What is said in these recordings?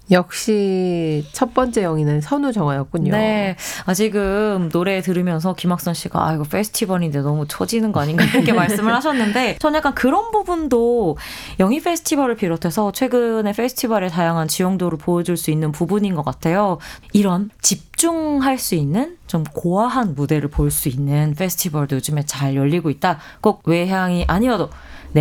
역시 첫 번째 영희는 선우정아였군요. 네. 지금 노래 들으면서 김학선 씨가 이거 페스티벌인데 너무 처지는 거 아닌가 이렇게 말씀을 하셨는데 전 약간 그런 부분도 영희 페스티벌을 비롯해서 최근에 페스티벌의 다양한 지형도를 보여줄 수 있는 부분인 것 같아요. 이런 집중할 수 있는 좀 고화한 무대를 볼 수 있는 페스티벌도 요즘에 잘 열리고 있다. 꼭 외향이 아니어도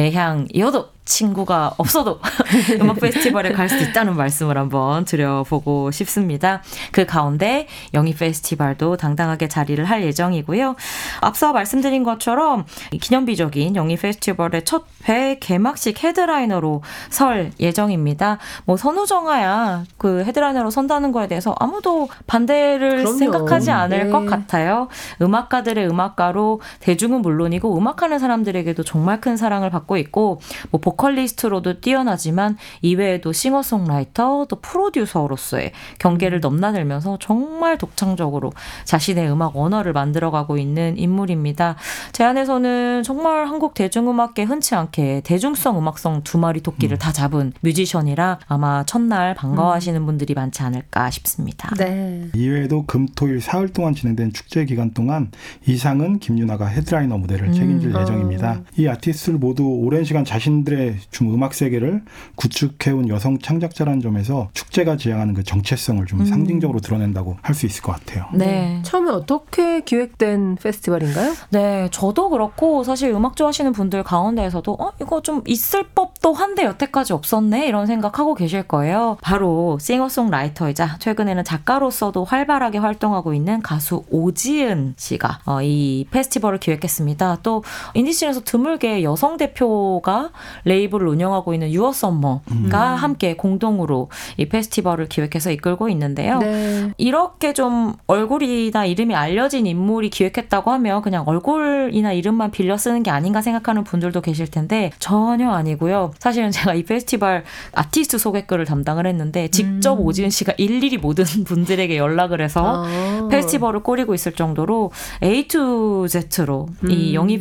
내향이어도 친구가 없어도 음악 페스티벌에 갈 수 있다는 말씀을 한번 드려보고 싶습니다. 그 가운데 영희 페스티벌도 당당하게 자리를 할 예정이고요. 앞서 말씀드린 것처럼 기념비적인 영희 페스티벌의 첫 회 개막식 헤드라이너로 설 예정입니다. 뭐 선우정아야 그 헤드라이너로 선다는 거에 대해서 아무도 반대를 그럼요. 생각하지 않을 네. 것 같아요. 음악가들의 음악가로 대중은 물론이고 음악하는 사람들에게도 정말 큰 사랑을 받고 있고 뭐 보컬리스트로도 뛰어나지만 이외에도 싱어송라이터 또 프로듀서로서의 경계를 넘나들면서 정말 독창적으로 자신의 음악 언어를 만들어가고 있는 인물입니다. 제 안에서는 정말 한국 대중음악계 흔치 않게 대중성 음악성 두 마리 토끼를 다 잡은 뮤지션이라 아마 첫날 반가워하시는 분들이 많지 않을까 싶습니다. 네. 이외에도 금, 토, 일 사흘 동안 진행된 축제 기간 동안 이상은 김유나가 헤드라이너 무대를 책임질 예정입니다. 이 아티스트를 모두 오랜 시간 자신들의 좀 음악 세계를 구축해온 여성 창작자라는 점에서 축제가 지향하는 그 정체성을 좀 상징적으로 드러낸다고 할 수 있을 것 같아요. 네. 처음에 어떻게 기획된 페스티벌인가요? 네, 저도 그렇고 사실 음악 좋아하시는 분들 가운데에서도 이거 좀 있을 법도 한데 여태까지 없었네 이런 생각하고 계실 거예요. 바로 싱어송라이터이자 최근에는 작가로서도 활발하게 활동하고 있는 가수 오지은 씨가 이 페스티벌을 기획했습니다. 또 인디씬에서 드물게 여성 대표가 레이블을 운영하고 있는 유어썸머가 함께 공동으로 이 페스티벌을 기획해서 이끌고 있는데요. 네. 이렇게 좀 얼굴이나 이름이 알려진 인물이 기획했다고 하면 그냥 얼굴이나 이름만 빌려 쓰는 게 아닌가 생각하는 분들도 계실 텐데 전혀 아니고요. 사실은 제가 이 페스티벌 아티스트 소개글을 담당을 했는데 직접 오지은 씨가 일일이 모든 분들에게 연락을 해서 페스티벌을 꾸리고 있을 정도로 A to Z로 이 영희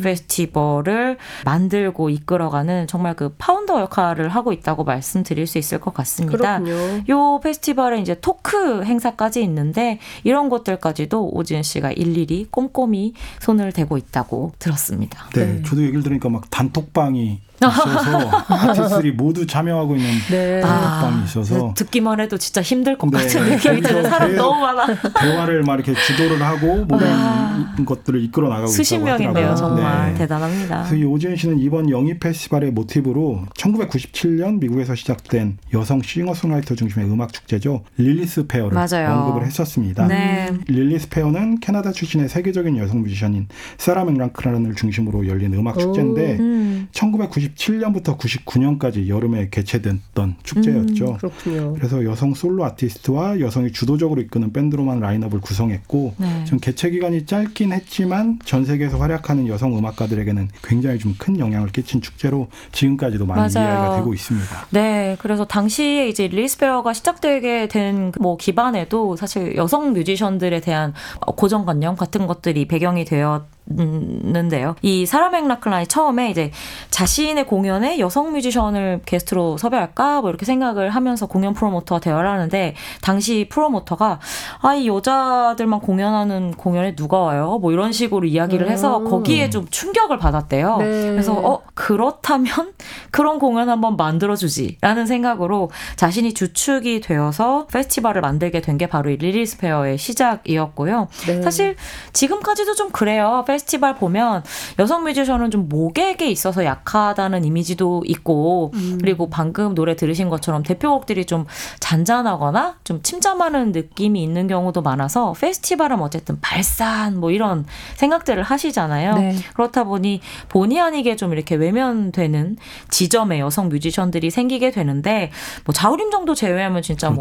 페스티벌을 만들고 이끌어가는 정말 그 파운더 역할을 하고 있다고 말씀드릴 수 있을 것 같습니다. 그렇군요. 요 페스티벌에 이제 토크 행사까지 있는데 이런 것들까지도 오지은 씨가 일일이 꼼꼼히 손을 대고 있다고 들었습니다. 네, 저도 얘기를 들으니까 막 단톡방이 있어서 아티스트들이 모두 참여하고 있는 네. 단톡방이 있어서 듣기만 해도 진짜 힘들 것 네, 같은 느낌이 드는 사람 계속 너무 많아. 대화를 막 이렇게 주도를 하고 모든 것들을 이끌어 나가고 수십 있다고 명인데요. 하더라고요. 정말 네. 대단합니다. 그래서 이 오지은 씨는 이번 영희 페스티벌의 모티브로 1997년 미국에서 시작된 여성 싱어송라이터 중심의 음악 축제죠. 릴리스 페어를 맞아요. 언급을 했었습니다. 네. 릴리스 페어는 캐나다 출신의 세계적인 여성 뮤지션인 사라 맥락클란을 중심으로 열린 음악 축제인데 1997년부터 99년까지 여름에 개최됐던 축제였죠. 그렇군요. 그래서 여성 솔로 아티스트와 여성이 주도적으로 이끄는 밴드로만 라인업을 구성했고 네. 좀 개최 기간이 짧긴 했지만 전 세계에서 활약하는 여성 음악가들에게는 굉장히 좀 큰 영향을 끼친 축제로 지금까지도 많이 맞아요. 이해가 되고 있습니다. 네, 그래서 당시에 이제 릴리스 페어가 시작되게 된 뭐 기반에도 사실 여성 뮤지션들에 대한 고정관념 같은 것들이 배경이 되었는데요. 이 사라 맥락클란이 처음에 이제 자신의 공연에 여성 뮤지션을 게스트로 섭외할까 뭐 이렇게 생각을 하면서 공연 프로모터가 되어야 하는데 당시 프로모터가 이 여자들만 공연하는 공연에 누가 와요? 뭐 이런 식으로 이야기를 해서 거기에 좀 충격을 받았대요. 네. 그래서 그렇다면 그런 공연 한번 만들어주지라는 생각으로 자신이 주축이 되어서 페스티벌을 만들게 된 게 바로 이 릴리스 페어의 시작이었고요. 네. 사실 지금까지도 좀 그래요. 페스티벌 보면 여성 뮤지션은 좀 목액에 있어서 약하다는 이미지도 있고 그리고 방금 노래 들으신 것처럼 대표곡들이 좀 잔잔하거나 좀 침잠하는 느낌이 있는 경우도 많아서 페스티벌은 어쨌든 발산 뭐 이런 생각들을 하시잖아요. 네. 그렇다 보니 본의 아니게 좀 이렇게 외면되는 지점에 여성 뮤지션들이 생기게 되는데 뭐 자우림 정도 제외하면 진짜 뭐